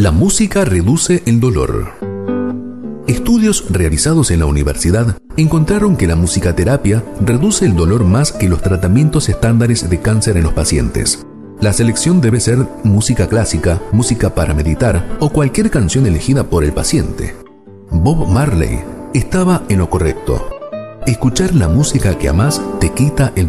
La música reduce el dolor. Estudios realizados en la universidad encontraron que la musicoterapia reduce el dolor más que los tratamientos estándares de cáncer en los pacientes. La selección debe ser música clásica, música para meditar o cualquier canción elegida por el paciente. Bob Marley estaba en lo correcto. Escuchar la música que amás te quita el dolor.